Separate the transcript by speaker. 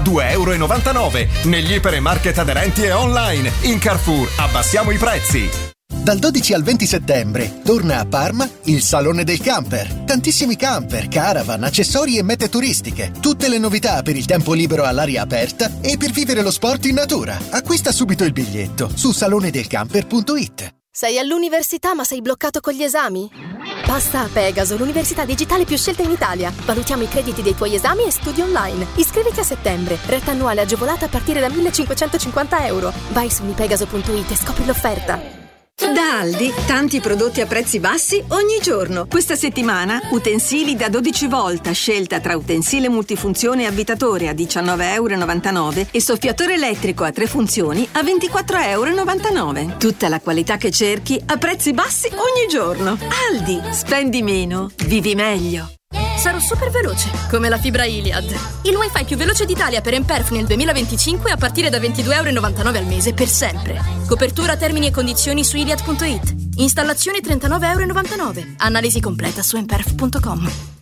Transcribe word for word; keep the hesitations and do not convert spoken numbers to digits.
Speaker 1: due e novantanove euro. Negli ipermarket aderenti e online. In Carrefour abbassiamo i prezzi.
Speaker 2: Dal dodici al venti settembre torna a Parma il Salone del Camper. Tantissimi camper, caravan, accessori e mete turistiche. Tutte le novità per il tempo libero all'aria aperta e per vivere lo sport in natura. Acquista subito il biglietto su salone del camper punto it.
Speaker 3: Sei all'università ma sei bloccato con gli esami? Passa a Pegaso, l'università digitale più scelta in Italia. Valutiamo i crediti dei tuoi esami e studi online. Iscriviti a settembre. Retta annuale agevolata a partire da millecinquecentocinquanta euro. Vai su unipegaso punto it e scopri l'offerta.
Speaker 4: Da Aldi, tanti prodotti a prezzi bassi ogni giorno. Questa settimana, utensili da dodici volt, scelta tra utensile multifunzione e avvitatore a diciannove e novantanove euro e soffiatore elettrico a tre funzioni a ventiquattro e novantanove euro. Tutta la qualità che cerchi a prezzi bassi ogni giorno. Aldi, spendi meno, vivi meglio.
Speaker 3: Sarò super veloce, come la fibra Iliad. Il wifi più veloce d'Italia per Emperf nel duemilaventicinque a partire da ventidue e novantanove euro al mese per sempre. Copertura, termini e condizioni su iliad punto it. Installazione trentanove e novantanove euro. Analisi completa su emperf punto com.